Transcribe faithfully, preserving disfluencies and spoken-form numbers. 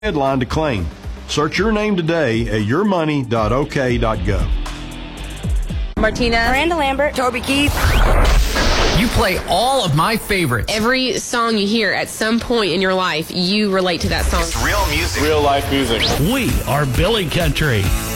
deadline to claim. Search your name today at your money dot o k dot gov. Martina, Miranda Lambert, Toby Keith. You play all of my favorites. Every song you hear at some point in your life, you relate to that song. It's real music. Real life music. We are Billy Country.